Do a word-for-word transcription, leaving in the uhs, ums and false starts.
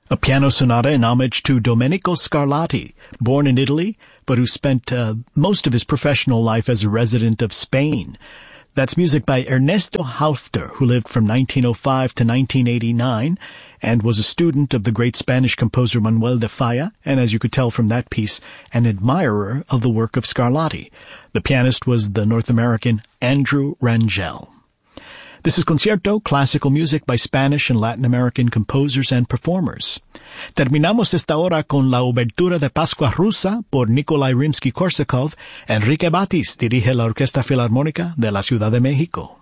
A piano sonata in homage to Domenico Scarlatti, born in Italy, but who spent uh, most of his professional life as a resident of Spain. That's music by Ernesto Halffter, who lived from nineteen oh five to nineteen eighty-nine and was a student of the great Spanish composer Manuel de Falla, and as you could tell from that piece, an admirer of the work of Scarlatti. The pianist was the North American Andrew Rangel. This is Concierto, classical music by Spanish and Latin American composers and performers. Terminamos esta hora con la obertura de Pascua Rusa por Nikolai Rimsky-Korsakov. Enrique Batis dirige la Orquesta Filarmónica de la Ciudad de México.